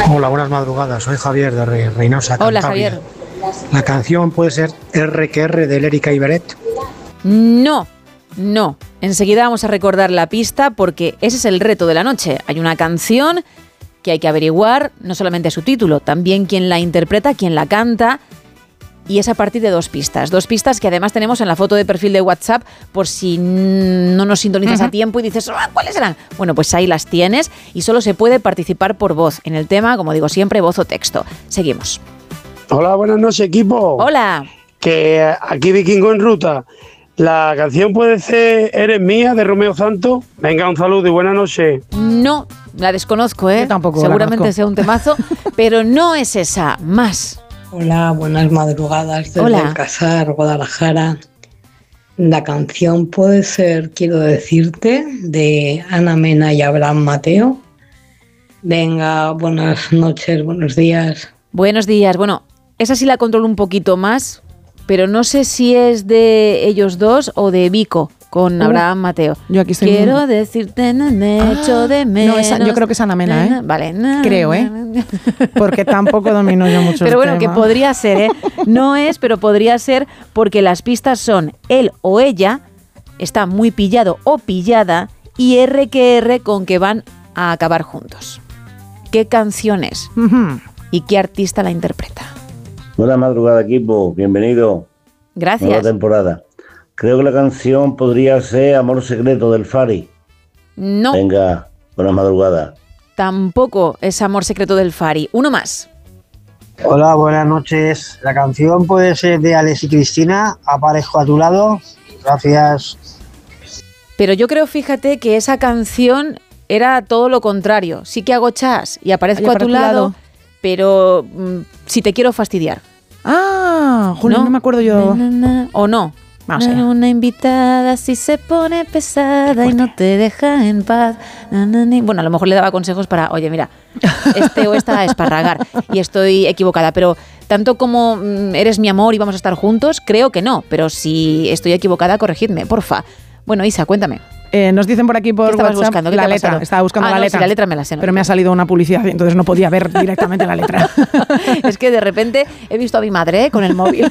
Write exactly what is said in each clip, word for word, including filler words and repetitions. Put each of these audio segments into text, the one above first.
Hola, buenas madrugadas. Soy Javier de Re- Reynosa, Hola, Cantabria. Javier. La canción puede ser R que R de Lérica y Beret. No, no. Enseguida vamos a recordar la pista porque ese es el reto de la noche. Hay una canción que hay que averiguar, no solamente su título, también quién la interpreta, quién la canta. Y es a partir de dos pistas. Dos pistas que además tenemos en la foto de perfil de WhatsApp por si no nos sintonizas uh-huh. a tiempo y dices, ah, ¿cuáles eran? Bueno, pues ahí las tienes y solo se puede participar por voz en el tema, como digo siempre, voz o texto. Seguimos. Hola, buenas noches, equipo. Hola. Que aquí Vikingo en ruta. La canción puede ser Eres mía, de Romeo Santos. Venga, un saludo y buenas noches. No, la desconozco, ¿eh? Yo tampoco. Seguramente sea un temazo, pero no es esa. Más. Hola, buenas madrugadas desde Hola. Alcázar, Guadalajara. La canción puede ser Quiero decirte, de Ana Mena y Abraham Mateo. Venga, buenas noches, buenos días. Buenos días. Bueno, esa sí la controlo un poquito más, pero no sé si es de ellos dos o de Vico con uh, Abraham Mateo. Yo aquí estoy Quiero muy... decirte, me ah, echo de menos. No, esa, yo creo que es Ana Mena, ¿eh? Vale. Na, creo, ¿eh? Porque tampoco domino yo mucho Pero el bueno, tema. que podría ser, ¿eh? No es, pero podría ser porque las pistas son él o ella, está muy pillado o pillada, y R que R con que van a acabar juntos. ¿Qué canción es? Uh-huh. ¿Y qué artista la interpreta? Buena madrugada, equipo. Bienvenido. Gracias. Nueva temporada. Creo que la canción podría ser Amor Secreto del Fari. No. Venga, buena madrugada. Tampoco es Amor Secreto del Fari. Uno más. Hola, buenas noches. La canción puede ser de Alex y Cristina, Aparezco a tu lado. Gracias. Pero yo creo, fíjate, que esa canción era todo lo contrario. Sí que hago chas y aparezco Ay, a tu lado, lado, pero mm, si te quiero fastidiar. Ah, Julio, no, no me acuerdo yo. Na, na, na, o no. Vamos allá. Una invitada si se pone pesada y no te deja en paz. Na, na, na. Bueno, a lo mejor le daba consejos para, oye, mira, este o esta es para ragar y estoy equivocada, pero tanto como mm, eres mi amor y vamos a estar juntos, creo que no, pero si estoy equivocada, corregidme, porfa. Bueno, Isa, cuéntame. Eh, nos dicen por aquí por ¿Qué WhatsApp buscando? ¿Qué la te ha letra. pasado? Estaba buscando ah, la no, letra. Sí, la letra me la sé. No, pero me ha salido una publicidad, entonces no podía ver directamente la letra. Es que de repente he visto a mi madre ¿eh? con el móvil.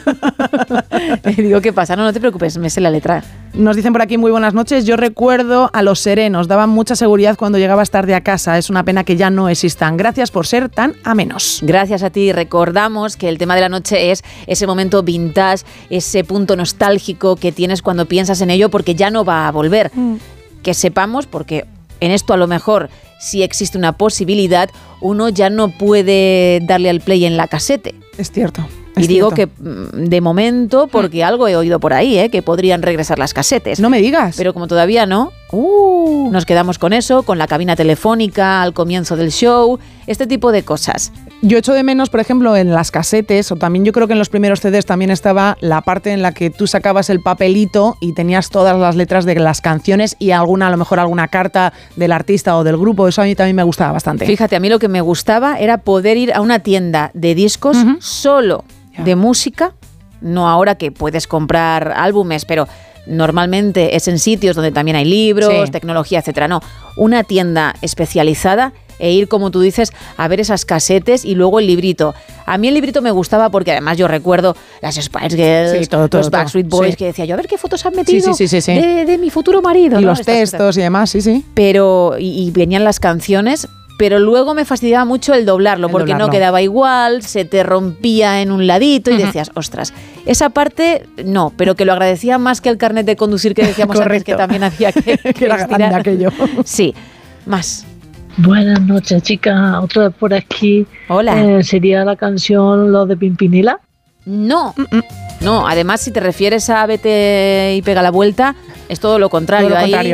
Y digo, ¿qué pasa? No, no te preocupes, me sé la letra. Nos dicen por aquí, muy buenas noches. Yo recuerdo a Los Serenos, daban mucha seguridad cuando llegabas tarde a casa. Es una pena que ya no existan. Gracias por ser tan amenos. Gracias a ti. Recordamos que el tema de la noche es ese momento vintage, ese punto nostálgico que tienes cuando piensas en ello porque ya no va a volver. Mm. Que sepamos, porque en esto a lo mejor sí existe una posibilidad, uno ya no puede darle al play en la casete. Es cierto. Y es digo cierto. que de momento, porque mm. algo he oído por ahí, ¿eh? que podrían regresar las casetes. No me digas. Pero como todavía no, uh. nos quedamos con eso, con la cabina telefónica al comienzo del show, este tipo de cosas. Yo echo de menos, por ejemplo, en las casetes, o también yo creo que en los primeros C Ds también estaba la parte en la que tú sacabas el papelito y tenías todas las letras de las canciones y alguna, a lo mejor alguna carta del artista o del grupo. Eso a mí también me gustaba bastante. Fíjate, a mí lo que me gustaba era poder ir a una tienda de discos uh-huh. solo yeah. de música, no ahora que puedes comprar álbumes, pero normalmente es en sitios donde también hay libros, sí. tecnología, etcétera. No, una tienda especializada e ir, como tú dices, a ver esas casetes y luego el librito. A mí el librito me gustaba porque además yo recuerdo las Spice Girls, sí, todo, todo, los Backstreet Boys, sí. que decía yo, a ver qué fotos han metido sí, sí, sí, sí. De, de mi futuro marido. Y ¿no? los Estas textos cosas. Y demás, sí, sí. Pero, y, y venían las canciones, pero luego me fastidiaba mucho el doblarlo, el porque doblarlo. No quedaba igual, se te rompía en un ladito y uh-huh. decías, ostras, esa parte no, pero que lo agradecía más que el carnet de conducir que decíamos antes, que también hacía que, que, que era grande aquello. Sí, más. Buenas noches, chicas. Otra vez por aquí. Hola. Eh, ¿Sería la canción Lo de Pimpinela? No. Mm-mm. No, además, si te refieres a Vete y pega la vuelta, es todo lo contrario. Todo lo Ahí contrario.